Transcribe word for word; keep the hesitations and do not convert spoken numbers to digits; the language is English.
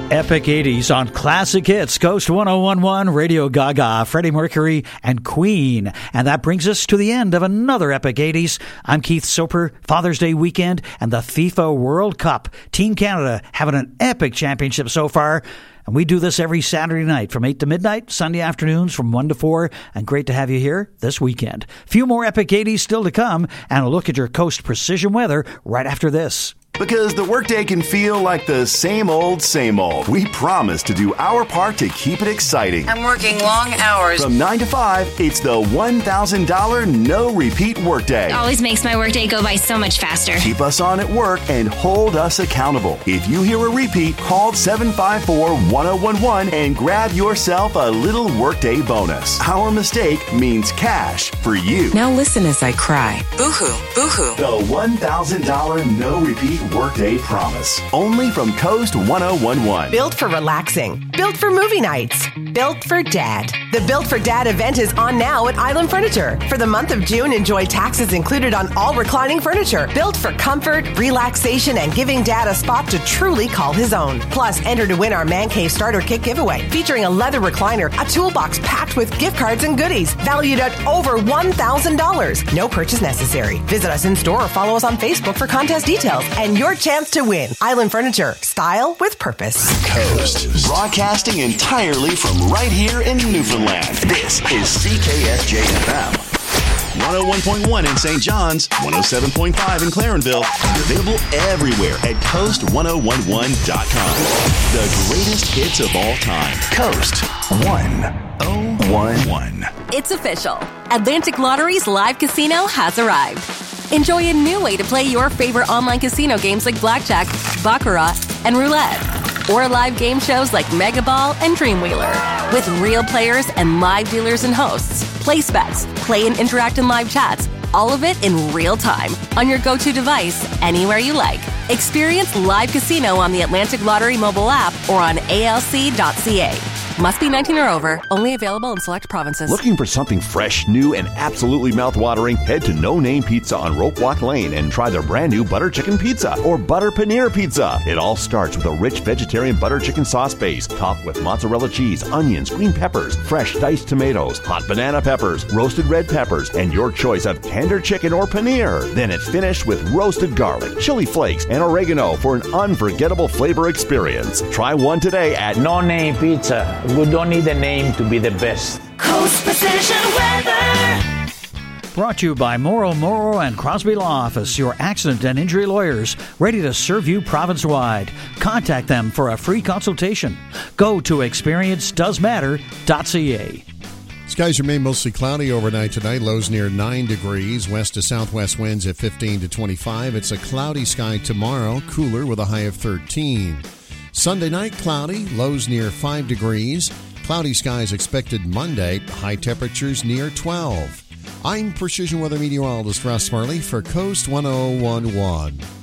Epic eighties on Classic Hits, Coast one oh one one, Radio Gaga, Freddie Mercury, and Queen. And that brings us to the end of another Epic eighties. I'm Keith Soper. Father's Day weekend and the FIFA World Cup. Team Canada having an epic championship so far. And we do this every Saturday night from eight to midnight, Sunday afternoons from one to four. And great to have you here this weekend. Few more Epic eighties still to come, and a look at your Coast precision weather right after this. Because the workday can feel like the same old, same old. We promise to do our part to keep it exciting. I'm working long hours. From nine to five, it's the one thousand dollars no-repeat workday. It always makes my workday go by so much faster. Keep us on at work and hold us accountable. If you hear a repeat, call seven five four, one oh one one and grab yourself a little workday bonus. Our mistake means cash for you. Now listen as I cry. Boo-hoo, boo-hoo. The one thousand dollars no-repeat workday promise. Only from Coast one oh one one. Built for relaxing. Built for movie nights. Built for Dad. The Built for Dad event is on now at Island Furniture. For the month of June, enjoy taxes included on all reclining furniture. Built for comfort, relaxation, and giving Dad a spot to truly call his own. Plus, enter to win our Man Cave Starter Kit giveaway, featuring a leather recliner, a toolbox packed with gift cards and goodies, valued at over one thousand dollars. No purchase necessary. Visit us in store or follow us on Facebook for contest details and your chance to win. Island Furniture. Style with purpose. Coast. Broadcasting entirely from right here in Newfoundland. This is C K S J F M. one oh one point one in Saint John's, one oh seven point five in Clarenville. Available everywhere at coast ten eleven dot com. The greatest hits of all time. Coast one oh one one. It's official. Atlantic Lottery's live casino has arrived. Enjoy a new way to play your favorite online casino games like Blackjack, Baccarat, and Roulette. Or live game shows like Mega Ball and Dreamwheeler. With real players and live dealers and hosts. Place bets, play and interact in live chats. All of it in real time on your go-to device, anywhere you like. Experience live casino on the Atlantic Lottery mobile app or on A L C dot C A. Must be nineteen or over. Only available in select provinces. Looking for something fresh, new, and absolutely mouth-watering? Head to No Name Pizza on Rope Walk Lane and try their brand new butter chicken pizza or butter paneer pizza. It all starts with a rich vegetarian butter chicken sauce base topped with mozzarella cheese, onions, green peppers, fresh diced tomatoes, hot banana peppers, roasted red peppers, and your choice of tender chicken or paneer. Then it's finished with roasted garlic, chili flakes, and oregano for an unforgettable flavor experience. Try one today at No Name Pizza. We don't need a name to be the best. Coast Precision Weather. Brought to you by Morrow, Morrow and Crosby Law Office, your accident and injury lawyers, ready to serve you province-wide. Contact them for a free consultation. Go to experience does matter dot c a. Skies remain mostly cloudy overnight tonight. Lows near nine degrees. West to southwest winds at fifteen to twenty-five. It's a cloudy sky tomorrow, cooler with a high of thirteen. Sunday night, cloudy, lows near five degrees. Cloudy skies expected Monday, high temperatures near twelve. I'm Precision Weather Meteorologist Russ Farley for Coast one oh one one.